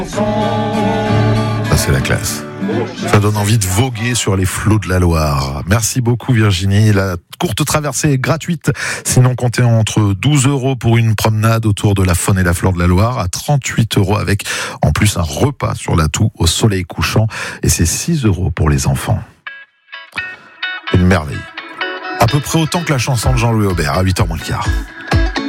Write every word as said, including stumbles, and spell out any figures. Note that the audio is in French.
Ça, c'est la classe. Ça donne envie de voguer sur les flots de la Loire. Merci beaucoup Virginie. La courte traversée est gratuite. Sinon, comptez entre douze euros pour une promenade autour de la faune et la flore de la Loire, à trente-huit euros avec en plus un repas sur la Toue au soleil couchant. Et c'est six euros pour les enfants. Une merveille. À peu près autant que la chanson de Jean-Louis Aubert, à huit heures moins le quart.